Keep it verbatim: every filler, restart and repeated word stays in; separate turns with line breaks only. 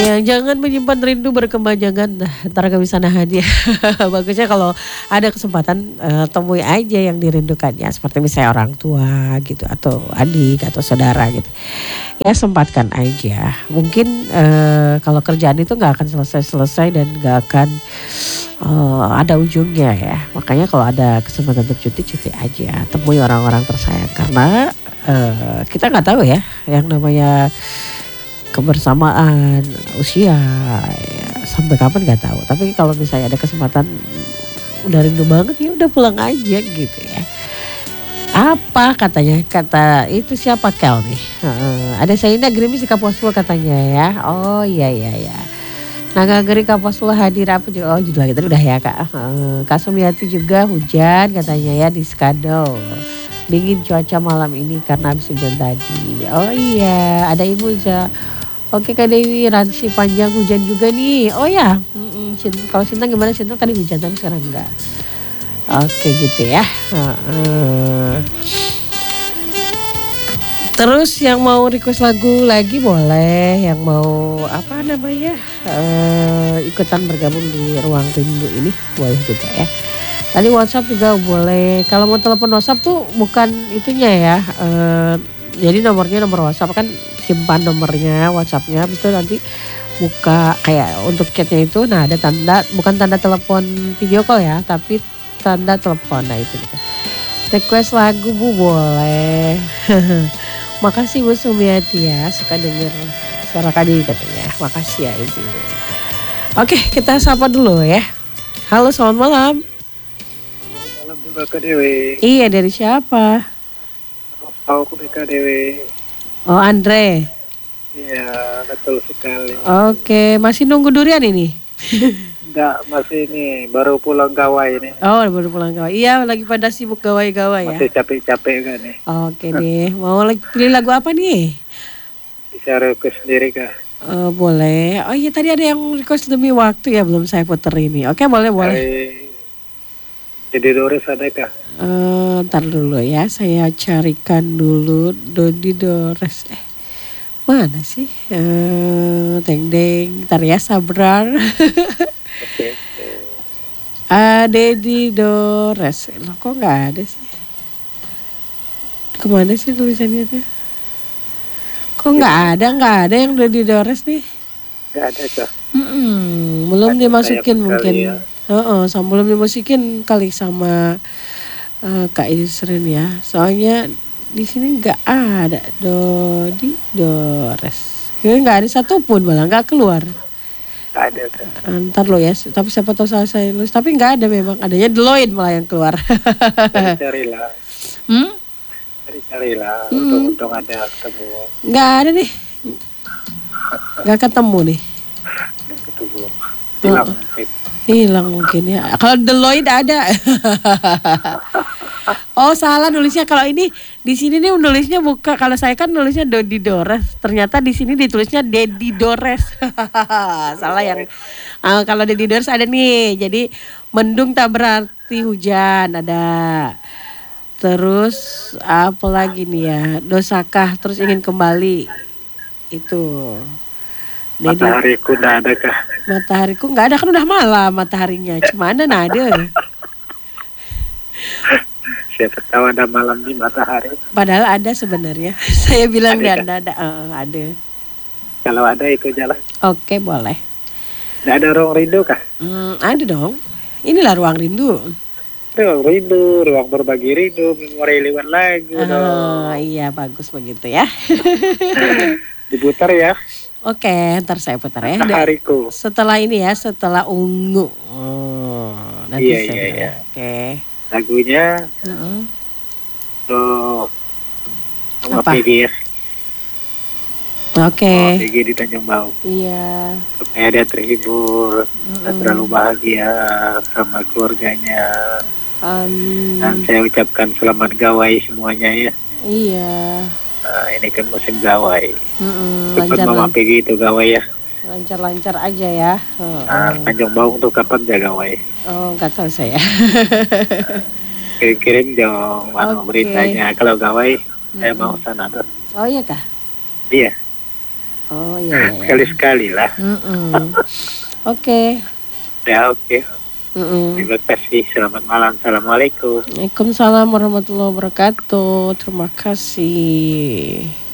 Ya, jangan menyimpan rindu berkepanjangan, nah, ntar gak bisa nahan ya. Bagusnya kalau ada kesempatan eh, temui aja yang dirindukannya, seperti misalnya orang tua gitu, atau adik atau saudara gitu. Ya sempatkan aja. Mungkin eh, kalau kerjaan itu nggak akan selesai-selesai dan nggak akan eh, ada ujungnya ya. Makanya kalau ada kesempatan untuk cuti, cuti aja. Temui orang-orang tersayang karena eh, kita nggak tahu ya yang namanya kebersamaan usia ya, sampai kapan nggak tahu. Tapi kalau misalnya ada kesempatan udah rindu banget ya udah pulang aja gitu ya. Apa katanya? Kata itu siapa Kel nih? Heeh, ada Saina Grimis di Kapuasula katanya ya. Oh iya iya iya. Naga Geri Kapuasula hadir apa juga? Oh judul kita udah ya Kak. Heeh, Kak Sumiati juga hujan katanya ya di Skado. Dingin cuaca malam ini karena habis hujan tadi. Oh iya, ada Ibu Za. Oke Kak Dewi, Ransi panjang hujan juga nih. Oh ya, mm-mm. Sin- kalau Sintang gimana? Sintang tadi hujan tapi sekarang enggak. Oke gitu ya. Heeh. Terus yang mau request lagu lagi boleh, yang mau apa namanya eh, ikutan bergabung di Ruang Rindu ini boleh juga ya. Tadi WhatsApp juga boleh. Kalau mau telepon WhatsApp tuh bukan itunya ya. eh, jadi nomornya nomor WhatsApp kan simpan nomornya WhatsAppnya. Habis itu nanti buka kayak untuk chatnya itu. Nah ada tanda bukan tanda telepon video call ya, tapi tanda telepon. Nah itu gitu. Request lagu Bu boleh. Makasih Bu Sumiati ya, suka denger suara Kadi katanya. Makasih ya Ibu. Oke kita sapa dulu ya. Halo selamat malam.
Malam juga Kak Dewi.
Iya dari siapa?
Aku Kak Dewi.
Oh Andre.
Iya betul sekali.
Oke masih nunggu durian ini?
Enggak, masih ini baru pulang gawai ini.
Oh baru pulang gawai. Iya lagi pada sibuk gawai-gawai ya.
Masih capek-capek kan nih.
Oke deh mau lagi pilih lagu apa nih?
Bisa request sendiri Kak.
Eh, boleh. Oh iya tadi ada yang request demi waktu ya belum saya puter ini. Oke boleh boleh.
Jadi Doris ada Kak?
Eh, ntar dulu ya, saya carikan dulu Dodi Dores. Eh, mana sih? Eh, deng deng, ntar ya sabar.
Oke.
Ah, Dedi Dores. Loh kok nggak ada sih? Kemana sih tulisannya tuh? Kok nggak ada, nggak ada yang Dedi Dores nih?
Enggak ada Kak.
Mm-mm, belum
Ada
dimasukin
sayap
mungkin.
sekali ya.
Heeh, sama belum dimasukin kali sama eh, Kak Isrin ya. Soalnya di sini nggak ada Dodi Dores. Ya nggak ada satupun malah nggak keluar.
Enggak ada Kak.
Ntar lo ya, tapi siapa tahu salah saya nulis. Tapi nggak ada memang, adanya Deloitte malah yang keluar.
Cari-carilah.
hmm?
Cari-carilah.
Hmm.
Untung-untung ada ketemu.
Nggak ada nih, nggak ketemu nih.
Nggak ketemu. Hilang.
Hilang mungkin ya. Kalau Deloitte ada. Oh salah nulisnya kalau ini di sini nih nulisnya buka. Kalau saya kan nulisnya Dodi Dores. Ternyata di sini ditulisnya Dedi Dores. Salah yang ah, kalau Dedi Dores ada nih. Jadi mendung tak berarti hujan ada. Terus apa lagi nih ya? Dosakah terus ingin kembali itu. Dedi,
Matahariku enggak ada Kak.
matahariku nggak ada kan udah malam mataharinya. Cuma ada nada.
Siapa tahu ada malam di matahari.
Padahal ada sebenarnya. Saya bilang
Ada,
dan ada, uh, ada.
Kalau ada ikut jalan.
Oke boleh.
Enggak ada ruang rindu Kak?
Hmm, ada dong. Inilah ruang rindu.
Ruang rindu, ruang berbagi rindu, memori lewat lagu
Ah,
dong.
iya bagus begitu ya.
Diputar ya.
Oke, ntar saya putar ya. Da-
Matahariku.
Setelah ini ya, setelah ungu. Oh, nanti
Iya,
saya
iya,
putar
iya.
ya. Oke.
Lagunya
Mm-mm.
tuh sama
Apa?
P G ya.
Oke.
Oh, P G di Tanjung Bau.
Iya.
Supaya dia terhibur dan
Mm-mm.
terlalu bahagia sama keluarganya.
Amin.
Dan saya ucapkan selamat gawai semuanya ya.
Iya.
Nah, ini kan musim gawai.
Mm-mm.
Cepat
Lancar
Mama
lan-
P G itu gawai ya.
lancar-lancar aja ya. Oh,
Nah, Tanjung Bau untuk kapan dia gawai?
oh nggak tahu saya.
Kirim-kirim dong mana
Oke.
beritanya. Kalau gawai saya
Mm-mm.
mau sana tuh.
Oh iya kah?
Iya.
Oh iya. iya.
Sekali-sekali lah.
Mm-mm. Oke.
Ya oke.
Mm-mm.
Terima kasih. Selamat malam. Assalamualaikum.
Waalaikumsalam warahmatullahi wabarakatuh. Terima kasih.